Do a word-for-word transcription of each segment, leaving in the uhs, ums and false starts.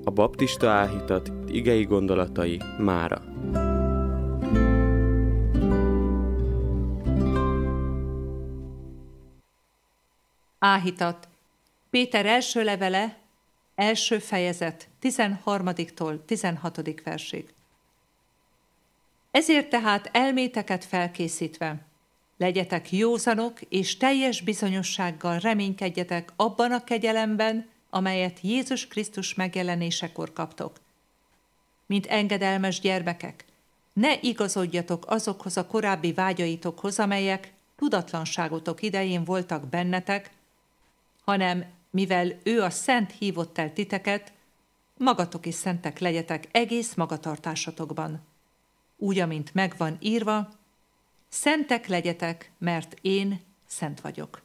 A baptista áhítat igei gondolatai mára. Áhítat. Péter első levele, első fejezet, tizenharmadiktól tizenhatodik versig. Ezért tehát elméteket felkészítve, legyetek józanok, és teljes bizonyossággal reménykedjetek abban a kegyelemben, amelyet Jézus Krisztus megjelenésekor kaptok. Mint engedelmes gyermekek, ne igazodjatok azokhoz a korábbi vágyaitokhoz, amelyek tudatlanságotok idején voltak bennetek, hanem mivel ő a Szent hívott el titeket, magatok is szentek legyetek egész magatartásotokban. Úgy, amint megvan írva, szentek legyetek, mert én szent vagyok.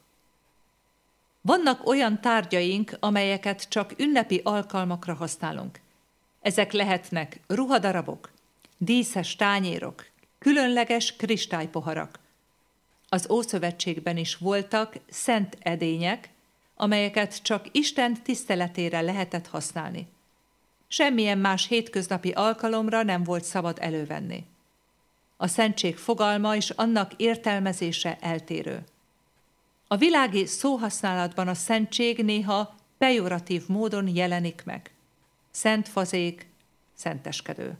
Vannak olyan tárgyaink, amelyeket csak ünnepi alkalmakra használunk. Ezek lehetnek ruhadarabok, díszes tányérok, különleges kristálypoharak. Az Ószövetségben is voltak szent edények, amelyeket csak Isten tiszteletére lehetett használni. Semmilyen más hétköznapi alkalomra nem volt szabad elővenni. A szentség fogalma és annak értelmezése eltérő. A világi szóhasználatban a szentség néha pejoratív módon jelenik meg. Szent fazék, szenteskedő.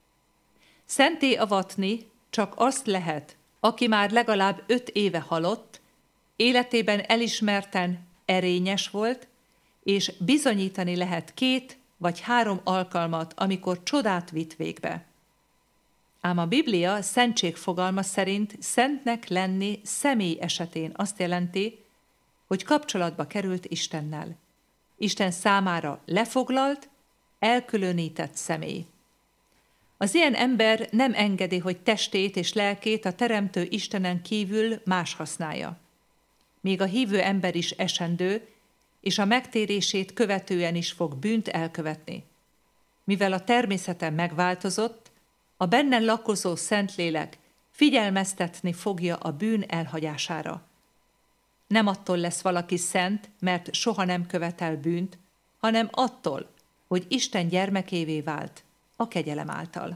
Szenté avatni csak azt lehet, aki már legalább öt éve halott, életében elismerten erényes volt, és bizonyítani lehet két vagy három alkalmat, amikor csodát vitt végbe. Ám a Biblia szentség fogalma szerint szentnek lenni személy esetén azt jelenti, hogy kapcsolatba került Istennel. Isten számára lefoglalt, elkülönített személy. Az ilyen ember nem engedi, hogy testét és lelkét a teremtő Istenen kívül más használja. Még a hívő ember is esendő, és a megtérését követően is fog bűnt elkövetni. Mivel a természete megváltozott, a benne lakozó Szentlélek figyelmeztetni fogja a bűn elhagyására. Nem attól lesz valaki szent, mert soha nem követel bűnt, hanem attól, hogy Isten gyermekévé vált a kegyelem által.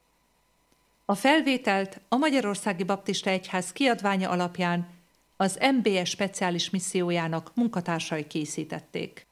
A felvételt a Magyarországi Baptista Egyház kiadványa alapján az em bé e speciális missziójának munkatársai készítették.